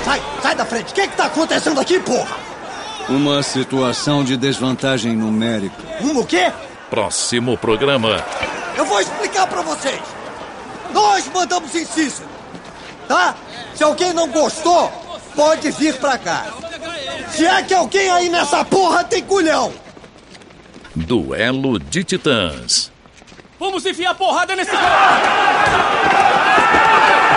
Sai da frente. O que tá acontecendo aqui, porra? Uma situação de desvantagem numérica. O quê? Próximo programa. Eu vou explicar pra vocês. Nós mandamos em Cícero, tá? Se alguém não gostou, pode vir pra cá. Se é que alguém aí nessa porra tem culhão. Duelo de Titãs. Vamos enfiar porrada nesse cara!